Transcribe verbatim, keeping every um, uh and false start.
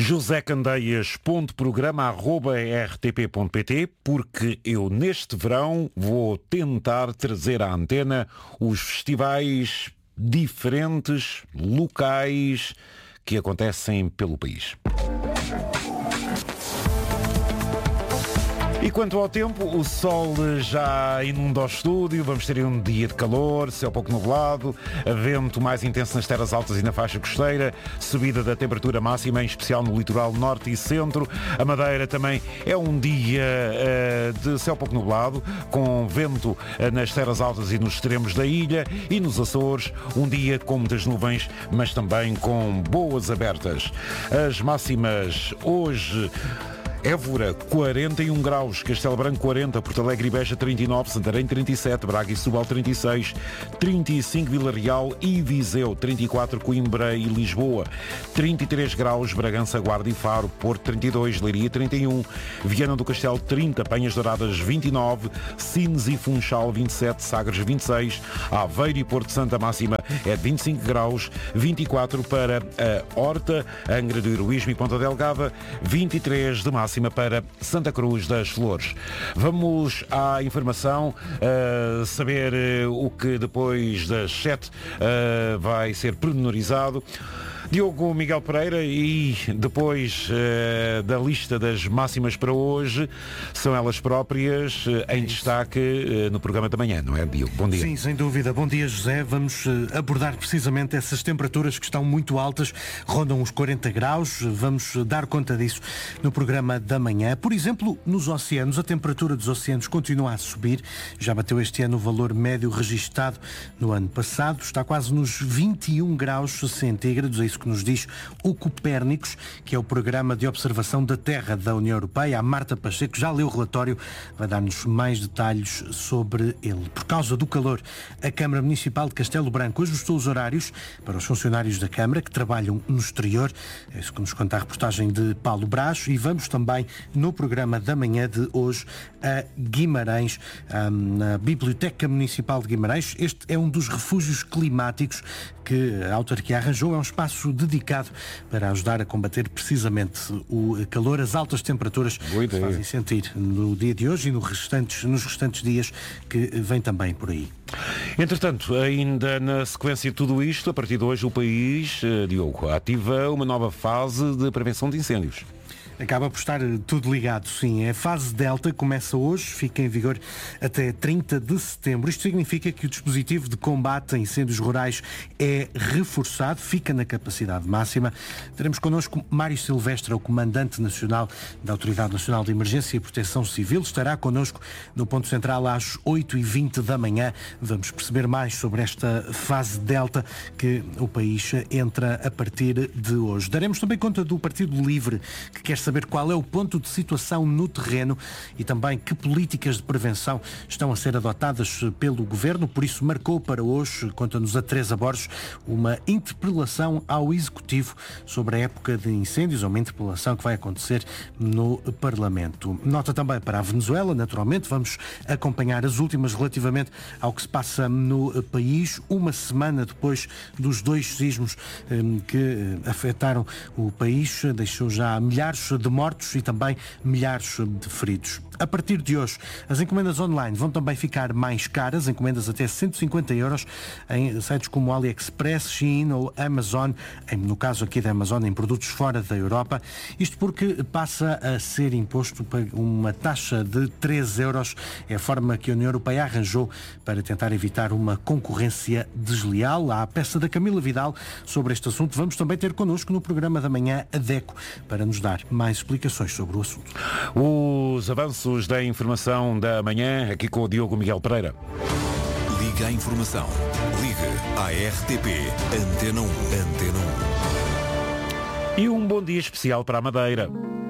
josé candeias ponto programa arroba r t p ponto p t, porque eu neste verão vou tentar trazer à antena os festivais diferentes, locais, que acontecem pelo país. E quanto ao tempo, o sol já inunda o estúdio, vamos ter um dia de calor, céu pouco nublado, vento mais intenso nas terras altas e na faixa costeira, subida da temperatura máxima, em especial no litoral norte e centro. A Madeira também é um dia uh, de céu pouco nublado, com vento uh, nas terras altas e nos extremos da ilha, e nos Açores, um dia com muitas nuvens, mas também com boas abertas. As máximas hoje: Évora, quarenta e um graus, Castelo Branco, quarenta, Porto Alegre e Beja, trinta e nove, Santarém, trinta e sete, Braga e Setúbal, trinta e seis, trinta e cinco, Vila Real e Viseu, trinta e quatro, Coimbra e Lisboa, trinta e três graus, Bragança, Guarda e Faro, Porto, trinta e dois, Leiria, trinta e um, Viana do Castelo, trinta, Penhas Douradas, vinte e nove, Sines e Funchal, vinte e sete, Sagres, vinte e seis, Aveiro e Porto Santo, a máxima é de vinte e cinco graus, vinte e quatro para a Horta, Angra do Heroísmo e Ponta Delgada, vinte e três de máxima para Santa Cruz das Flores. Vamos à informação, uh, saber uh, o que depois das sete uh, vai ser pormenorizado. Diogo Miguel Pereira, e depois uh, da lista das máximas para hoje, são elas próprias, uh, em destaque uh, no programa da manhã, não é, Diogo? Bom dia. Sim, sem dúvida. Bom dia, José. Vamos uh, abordar precisamente essas temperaturas que estão muito altas, rondam os quarenta graus. Vamos uh, dar conta disso no programa da manhã. Por exemplo, nos oceanos, a temperatura dos oceanos continua a subir. Já bateu este ano o valor médio registado no ano passado. Está quase nos vinte e um graus centígrados, é isso que nos diz o Copérnicos, que é o programa de observação da Terra da União Europeia. A Marta Pacheco já leu o relatório, vai dar-nos mais detalhes sobre ele. Por causa do calor, a Câmara Municipal de Castelo Branco ajustou os horários para os funcionários da Câmara que trabalham no exterior. É isso que nos conta a reportagem de Paulo Brás. E vamos também, no programa da manhã de hoje, a Guimarães, na Biblioteca Municipal de Guimarães. Este é um dos refúgios climáticos que a autarquia arranjou. É um espaço dedicado para ajudar a combater precisamente o calor, as altas temperaturas que se fazem sentir no dia de hoje e nos restantes, nos restantes dias que vêm também por aí. Entretanto, ainda na sequência de tudo isto, a partir de hoje o país, Diogo, ativa uma nova fase de prevenção de incêndios. Acaba por estar tudo ligado, sim. A fase Delta começa hoje, fica em vigor até trinta de setembro. Isto significa que o dispositivo de combate a incêndios rurais é reforçado, fica na capacidade máxima. Teremos connosco Mário Silvestre, o Comandante Nacional da Autoridade Nacional de Emergência e Proteção Civil. Estará connosco no ponto central às oito e vinte da manhã. Vamos perceber mais sobre esta fase Delta que o país entra a partir de hoje. Daremos também conta do Partido Livre, que quer saber qual é o ponto de situação no terreno e também que políticas de prevenção estão a ser adotadas pelo Governo. Por isso marcou para hoje, conta-nos a Teresa Borges, uma interpelação ao Executivo sobre a época de incêndios, uma interpelação que vai acontecer no Parlamento. Nota também para a Venezuela, naturalmente, vamos acompanhar as últimas relativamente ao que se passa no país, uma semana depois dos dois sismos eh, que afetaram o país, deixou já milhares de mortos e também milhares de feridos. A partir de hoje, as encomendas online vão também ficar mais caras, encomendas até cento e cinquenta euros em sites como AliExpress, Shein ou Amazon, no caso aqui da Amazon, em produtos fora da Europa. Isto porque passa a ser imposto uma taxa de três euros. É a forma que a União Europeia arranjou para tentar evitar uma concorrência desleal. Há a peça da Camila Vidal sobre este assunto. Vamos também ter connosco no programa da manhã a DECO para nos dar mais explicações sobre o assunto. Os avanços da informação da manhã, aqui com o Diogo Miguel Pereira. Liga a informação. Liga à R T P. Antena um. Antena um. E um bom dia especial para a Madeira.